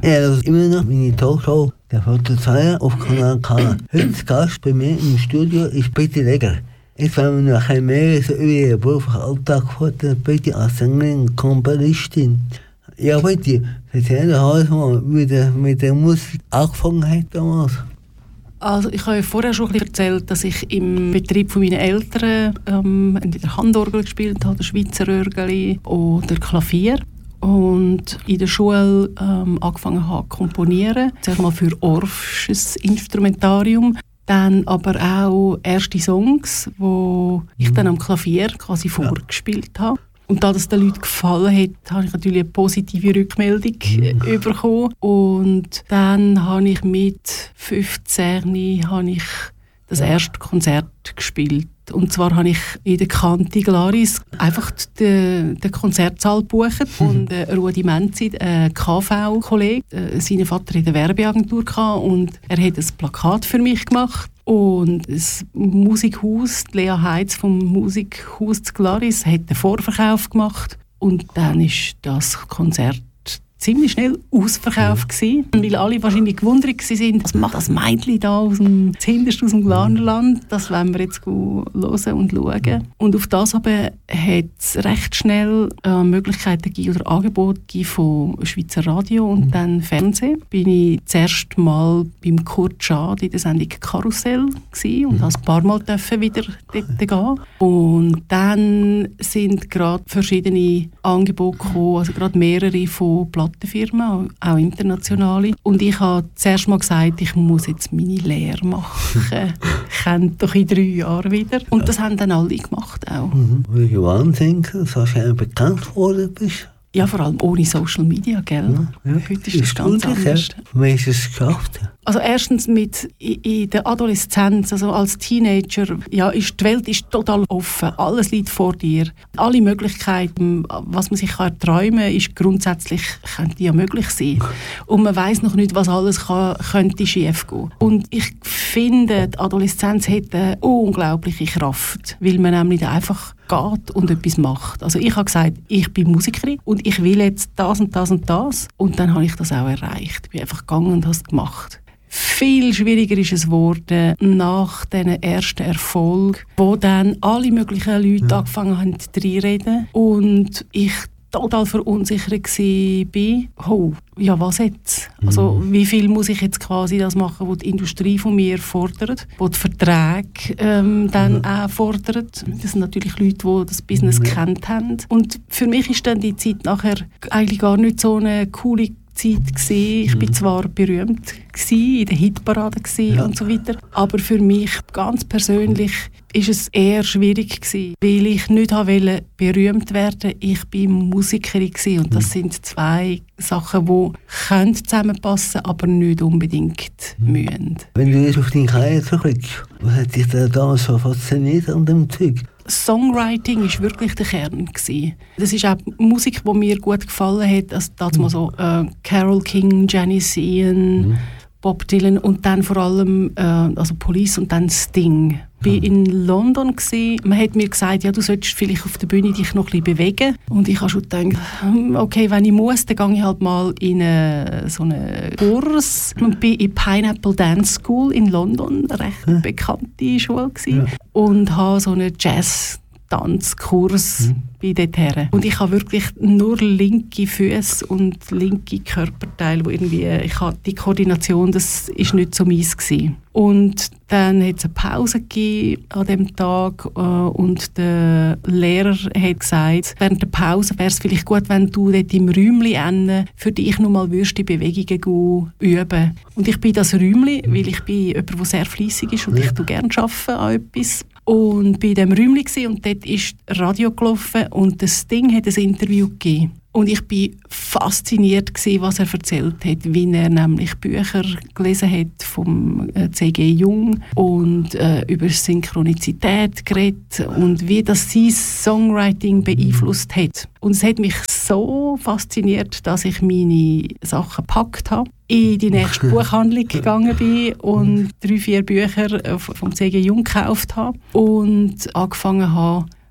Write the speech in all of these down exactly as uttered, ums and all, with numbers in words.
Ja, das ist immer noch meine Talkshow, der Vater Zeier auf Kanal K. Heute Gast bei mir im Studio ist Betty Legger. Jetzt wollen wir noch ein mehr so über ihren beruflichen Alltag von der Betty als Sängerin und Komponistin. Ja, Betty, erzähl doch mal, wie du mit der Musik angefangen hast damals. Also ich habe ja vorher schon ein bisschen erzählt, dass ich im Betrieb meiner Eltern ähm, entweder Handorgel gespielt habe, Schweizer Orgel oder Klavier. Und in der Schule ähm, angefangen habe zu komponieren, zuerst mal für Orffsches Instrumentarium, dann aber auch erste Songs, die ich dann am Klavier quasi vorgespielt habe. Und da das den Leuten gefallen hat, habe ich natürlich eine positive Rückmeldung mhm. bekommen. Und dann habe ich mit fünfzehn habe ich das erste Konzert gespielt. Und zwar habe ich in der Kante Glaris einfach den, den Konzertsaal gebucht. Mhm. Und äh, Rudi Menzi, ein K V-Kollege, äh, sein Vater hatte eine Werbeagentur gehabt und er hat ein Plakat für mich gemacht. Und das Musikhaus, die Lea Heitz vom Musikhaus zu Glaris, hat den Vorverkauf gemacht. Und dann ist das Konzert ziemlich schnell ausverkauft gewesen, weil alle wahrscheinlich gewundert waren, was macht das Mädchen da aus dem hinterst aus dem Glarnerland, das wollen wir jetzt hören und schauen. Und auf das aber hat es recht schnell äh, Möglichkeiten gegeben oder Angebote gegeben von Schweizer Radio und mhm. dann Fernsehen. Bin ich zuerst mal beim Kurt Schad in der Sendung Karussell gewesen und mhm. ein paar Mal dürfen wieder dort gehen. Und dann sind gerade verschiedene Angebote gekommen, also gerade mehrere von Plattenfirmen, auch internationale. Und ich habe zuerst mal gesagt, ich muss jetzt meine Lehre machen. Ich kann doch in drei Jahren wieder. Und das haben dann alle gemacht auch. Mhm. Wie Wahnsinn, dass du scheinbar bekannt geworden bist. Ja, vor allem ohne Social Media, gell? Ja, ja. Heute ist das ganz anders. Wie hast du es geschafft? Also erstens mit in der Adoleszenz, also als Teenager, ja, ist die Welt ist total offen. Alles liegt vor dir. Alle Möglichkeiten, was man sich träumen kann, ist grundsätzlich könnte ja möglich sein. Und man weiß noch nicht, was alles kann, könnte schief gehen. Und ich finde, die Adoleszenz hat eine unglaubliche Kraft, weil man nämlich einfach geht und etwas macht. Also ich habe gesagt, ich bin Musikerin und ich will jetzt das und das und das. Und dann habe ich das auch erreicht. Ich bin einfach gegangen und habe es gemacht. Viel schwieriger ist es geworden nach diesen ersten Erfolg, wo dann alle möglichen Leute ja. angefangen haben zu reinreden und ich total verunsichert war. Oh, ja, was jetzt? Also, mhm. wie viel muss ich jetzt quasi das machen, was die Industrie von mir fordert, was die Verträge ähm, dann mhm. auch fordert. Das sind natürlich Leute, die das Business mhm. gekannt haben. Und für mich ist dann die Zeit nachher eigentlich gar nicht so eine coole Zeit gewesen. Ich war mhm. zwar berühmt gewesen, in der Hitparade ja. und so weiter, aber für mich ganz persönlich ist es eher schwierig gewesen, weil ich nicht wollte berühmt werden. Ich bin Musikerin gewesen und das mhm. sind zwei Sachen, die können zusammenpassen, aber nicht unbedingt mhm. müssen. Wenn du jetzt auf deine Karriere zurückblickst, was hat dich da damals so fasziniert an dem Zeug? Songwriting war wirklich der Kern gewesen. Das ist auch Musik, die mir gut gefallen hat. Also das mal so äh, Carole King, Janis Ian, mhm. Bob Dylan und dann vor allem äh, also Police und dann Sting. Ich war in London gewesen. Man hat mir gesagt, ja, du solltest vielleicht auf der Bühne dich noch ein bisschen bewegen. Und ich habe schon gedacht, okay, wenn ich muss, dann gehe ich halt mal in eine, so einen Kurs. Und bin in Pineapple Dance School in London, eine recht ja. bekannte Schule gewesen. Ja. Und habe so einen Jazz-Tanzkurs mhm. bei dort her. Und ich habe wirklich nur linke Füße und linke Körperteile, wo irgendwie, ich habe die Koordination, das ist nicht so meins gewesen. Und dann hat es eine Pause gegeben an diesem Tag äh, und der Lehrer hat gesagt, während der Pause wäre es vielleicht gut, wenn du dort im Räumchen für dich noch mal die Bewegungen üben. Und ich bin das Räumchen, weil ich bin jemand, der sehr fleissig ist und ich arbeite gerne an etwas. Und bei diesem Räumchen und dort ist Radio gelaufen und das Ding hat ein Interview gegeben. Und ich war fasziniert gewesen, was er erzählt hat, wie er nämlich Bücher gelesen hat vom C G Jung und äh, über Synchronizität geredet und wie das sein Songwriting beeinflusst hat. Und es hat mich so fasziniert, dass ich meine Sachen gepackt habe, in die nächste Buchhandlung gegangen bin und drei, vier Bücher vom C G Jung gekauft habe und angefangen habe,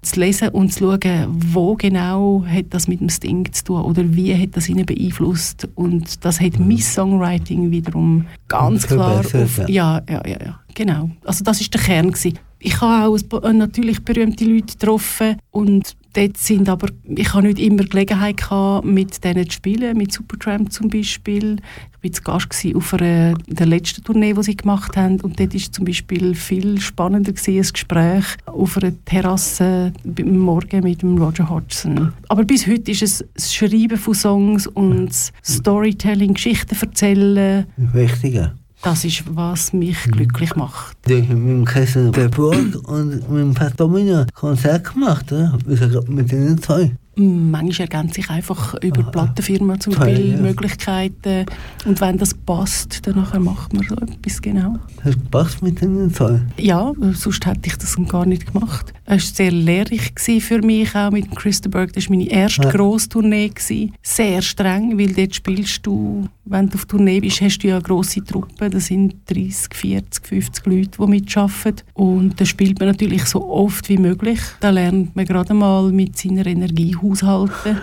zu lesen und zu schauen, wo genau hat das mit dem Sting zu tun oder wie hat das ihn beeinflusst. Und das hat mhm. mein Songwriting wiederum ganz klar auf... Ja, ja, ja, ja, genau. Also das war der Kern gewesen. Ich habe auch natürlich berühmte Leute getroffen und dort sind aber, ich habe nicht immer Gelegenheit gehabt, mit denen zu spielen, mit Supertramp zum Beispiel. Ich war zu Gast auf einer, der letzten Tournee, die sie gemacht haben, und dort war zum Beispiel viel spannender gewesen, ein Gespräch auf einer Terrasse am Morgen mit dem Roger Hodgson. Aber bis heute ist es das Schreiben von Songs und das Storytelling, Geschichten erzählen. Wichtiger. Das ist, was mich glücklich macht. Du hast mit dem Kessel der Burg und mit dem Pat Domino Konzert gemacht, oder? Mit den zwei. Manchmal ergänzt sich einfach über die Plattenfirma zum Beispiel ja. Möglichkeiten. Und wenn das passt, dann nachher macht man so etwas, genau. Hast du gepasst mit den zwei? Ja, sonst hätte ich das gar nicht gemacht. Es war sehr lehrreich für mich, auch mit Chris de Burgh. Das war meine erste ja. grosse Tournee. Sehr streng, weil dort spielst du, wenn du auf Tournee bist, hast du ja eine grosse Truppe. Das sind dreißig, vierzig, fünfzig Leute, die mitarbeiten. Und da spielt man natürlich so oft wie möglich. Da lernt man gerade mal mit seiner Energie haushalten.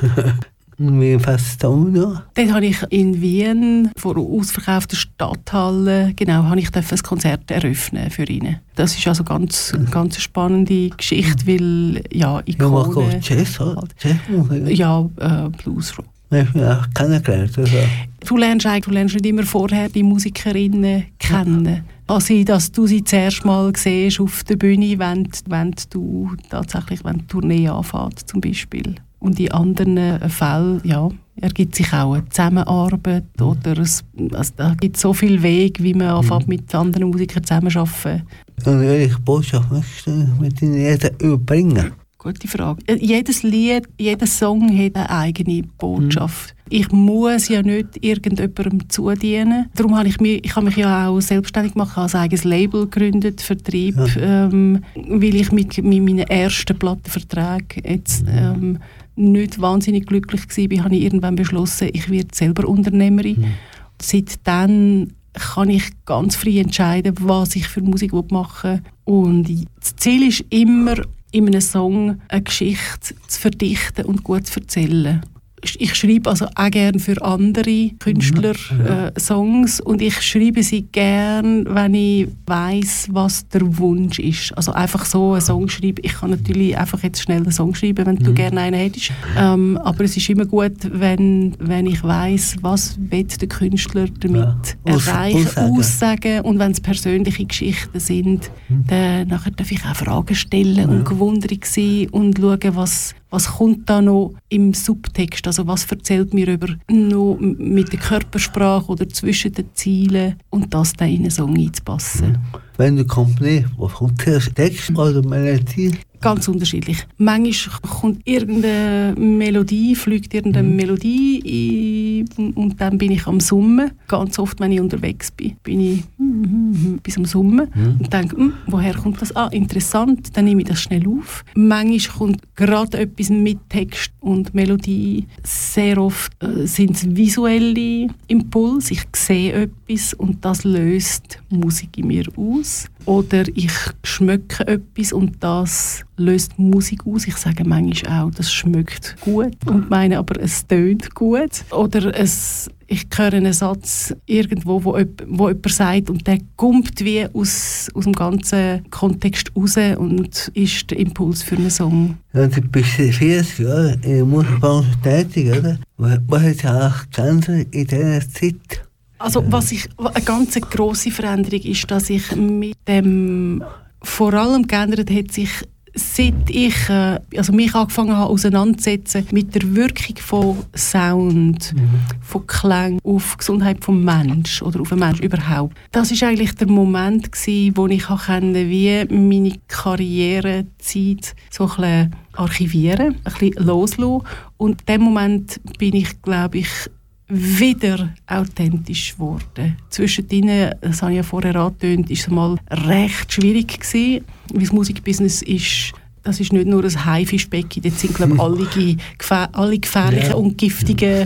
Wie fast Domino? Dort habe ich in Wien vor ausverkaufter Stadthalle genau, habe ich ein Konzert eröffnen für ihn. Das ist also ganz, ganz eine spannende Geschichte, weil ja, Ikone... Ja, Jazz, halt. Ja, äh, Bluesrock. Ich habe auch kennengelernt. Also. Du lernst eigentlich, du lernst nicht immer vorher die Musikerinnen kennen. Kann sein, dass du sie zuerst mal siehst auf der Bühne, wenn, wenn du tatsächlich, wenn die Tournee anfängt, zum Beispiel. Und in anderen Fällen, ja, ergibt sich auch eine Zusammenarbeit oder es, also da gibt es so viele Wege, wie man anfängt, mit anderen Musikern zusammenzuarbeiten. Und welche Botschaft möchtest du mit den Liedern überbringen? Gute Frage. Jedes Lied, jeder Song hat eine eigene Botschaft. Mhm. Ich muss ja nicht irgendjemandem zudienen. Darum habe ich mich, ich habe mich ja auch selbstständig gemacht, als eigenes Label gegründet, Vertrieb, ja. ähm, weil ich mit, mit meinen ersten Plattenverträgen jetzt ähm, nicht wahnsinnig glücklich war, habe ich irgendwann beschlossen, ich werde selber Unternehmerin. Mhm. Seitdem kann ich ganz frei entscheiden, was ich für Musik machen will. Und das Ziel ist immer, in einem Song eine Geschichte zu verdichten und gut zu erzählen. Ich schreibe also auch gerne für andere Künstler äh, Songs und ich schreibe sie gerne, wenn ich weiss, was der Wunsch ist. Also einfach so einen Song schreiben. Ich kann natürlich einfach jetzt schnell einen Song schreiben, wenn du mhm. gerne einen hättest. Ähm, aber es ist immer gut, wenn, wenn ich weiss, was will der Künstler damit ja. erreichen, aussagen. aussagen. Und wenn es persönliche Geschichten sind, mhm. dann nachher darf ich auch Fragen stellen mhm. und gewundert sein und schauen, was Was kommt da noch im Subtext? Also was erzählt mir über noch mit der Körpersprache oder zwischen den Zielen und das dann in einen Song einzupassen? Wenn du komplett, was kommt zuerst, Text oder Melodie? Ganz unterschiedlich. Manchmal kommt irgendeine Melodie, fliegt irgendeine mhm. Melodie ein, und dann bin ich am Summen. Ganz oft, wenn ich unterwegs bin, bin ich mm, bis am Summen mhm. und denke, mm, woher kommt das? Ah, interessant, dann nehme ich das schnell auf. Manchmal kommt gerade etwas mit Text und Melodie. Sehr oft äh, sind es visuelle Impulse. Ich sehe etwas und das löst Musik in mir aus. Oder ich schmecke etwas und das löst Musik aus. Ich sage manchmal auch, das schmeckt gut und meine aber, es tönt gut. Oder es, ich höre einen Satz irgendwo, wo, wo jemand sagt und der kommt wie aus, aus dem ganzen Kontext raus und ist der Impuls für einen Song. Ja, du bist vierzig Jahre in der Musikbranche tätig, oder? Was hat sich auch geändert in dieser Zeit? Also was ich, eine ganz grosse Veränderung ist, dass ich mit dem, vor allem geändert hat sich, seit ich äh, also mich angefangen habe auseinanderzusetzen mit der Wirkung von Sound, mhm. von Klang auf die Gesundheit des Menschen oder auf den Menschen überhaupt. Das war eigentlich der Moment gewesen, wo ich konnte, wie meine Karrierezeit so ein bisschen archivieren, ein bisschen loslassen. Und in dem Moment bin ich, glaube ich, wieder authentisch geworden. Zwischen ihnen, das habe ich ja vorher angetönt, war es mal recht schwierig gewesen, weil das Musikbusiness ist, das ist nicht nur ein Haifischbecken, dort sind, glaube ich, alle, gefähr- alle gefährlichen ja. und giftigen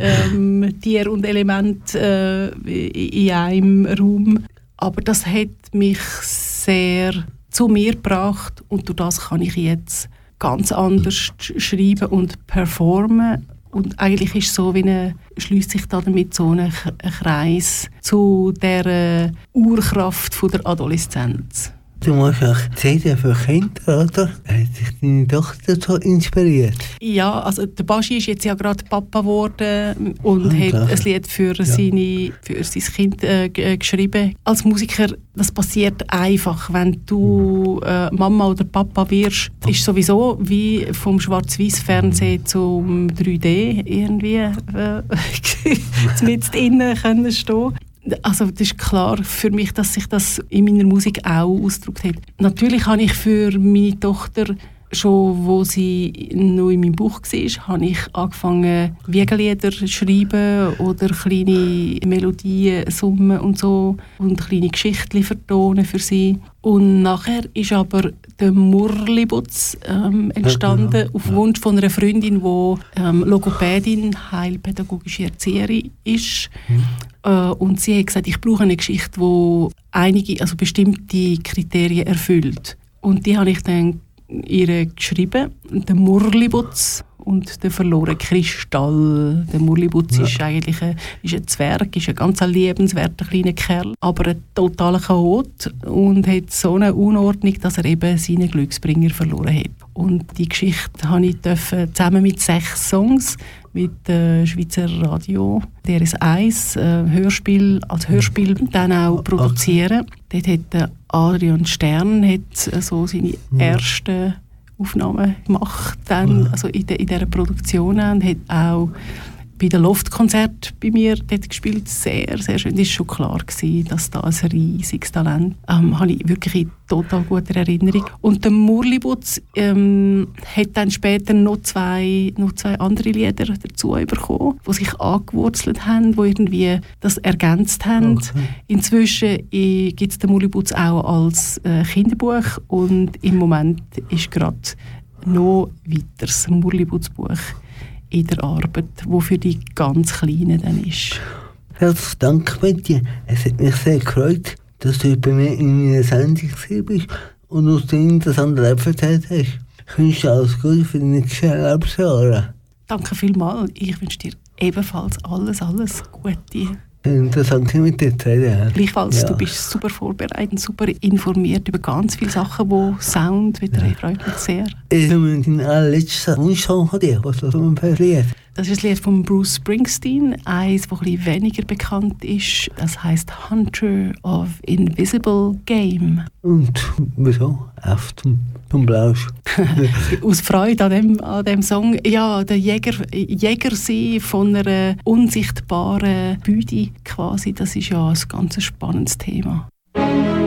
ähm, Tiere und Elemente äh, in einem Raum. Aber das hat mich sehr zu mir gebracht und durch das kann ich jetzt ganz anders schreiben und performen. Und eigentlich ist es so, wie eine, schließt sich da damit so ein, ein Kreis zu der Urkraft von der Adoleszenz. Du machst auch C D für Kinder, oder? Hat sich deine Tochter so inspiriert? Ja, also der Baschi ist jetzt ja gerade Papa geworden und ah, hat klar. ein Lied für, ja. seine, für sein Kind äh, g- geschrieben. Als Musiker, das passiert einfach. Wenn du äh, Mama oder Papa wirst, ist sowieso wie vom Schwarz-Weiß-Fernsehen zum drei D irgendwie äh, mit innen können stehen. Also das ist klar für mich, dass sich das in meiner Musik auch ausgedrückt hat. Natürlich habe ich für meine Tochter, schon wo sie noch in meinem Buch war, habe ich angefangen, Wiegenlieder zu schreiben oder kleine Melodien summen und so und kleine Geschichten vertonen für sie. Und nachher ist aber der Murlibutz ähm, entstanden, ja, genau. auf Wunsch von einer Freundin, die ähm, Logopädin, heilpädagogische Erzieherin ist. Mhm. Äh, und sie hat gesagt, ich brauche eine Geschichte, die einige, also bestimmte Kriterien erfüllt. Und die habe ich dann ihr geschrieben, der Murlibutz und der verlorene Kristall. Der Murlibutz ja. ist eigentlich ein, ist ein Zwerg, ist ein ganz liebenswerter kleiner Kerl, aber ein totaler Chaot und hat so eine Unordnung, dass er eben seinen Glücksbringer verloren hat. Und die Geschichte habe ich dürfen, zusammen mit sechs Songs mit äh, Schweizer Radio, der ist eins äh, Hörspiel als Hörspiel dann auch produzieren. Dort hat äh, Adrian Stern hat, äh, so seine ja. ersten Aufnahmen gemacht, dann, ja. also in, de, in dieser Produktion, und hat auch bei den Loft-Konzerten bei mir dort gespielt. Sehr, sehr schön. Es war schon klar gewesen, dass da ein riesiges Talent ähm, habe ich wirklich in total guter Erinnerung. Und der Murlibutz ähm, hat dann später noch zwei, noch zwei andere Lieder dazu bekommen, die sich angewurzelt haben, die irgendwie das ergänzt haben. Okay. Inzwischen äh, gibt es den Murlibutz auch als äh, Kinderbuch und im Moment ist gerade noch weiter das Murlibutz-Buch in der Arbeit, die für die ganz Kleinen dann ist. Herzlichen Dank mit dir. Es hat mich sehr gefreut, dass du bei mir in meiner Sendung bist und uns so interessante Leben erzählt hast. Ich wünsche dir alles Gute für die nächsten Lebensjahre. Danke vielmals. Ich wünsche dir ebenfalls alles, alles Gute. Interessant mit dir zu reden. Gleichfalls, ja. Du bist super vorbereitet, super informiert über ganz viele Sachen, die Sound wieder ja. freut mich sehr. Ich habe den allerletzten Wunschsong von dir, was du so passiert. Das ist ein Lied von Bruce Springsteen, eins, das ein bisschen weniger bekannt ist. Das heisst Hunter of Invisible Game. Und wieso? Auf zum, zum Blausch. Aus Freude an dem, an dem Song. Ja, der Jäger, Jäger sein von einer unsichtbaren Bühne quasi, das ist ja ein ganz spannendes Thema.